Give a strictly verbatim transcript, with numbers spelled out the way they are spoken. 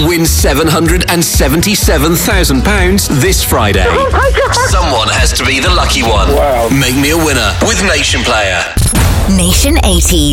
win seven hundred seventy-seven thousand pounds this Friday. Someone has to be the lucky one. Wow. Make me a winner with Nation Player. Nation eighties.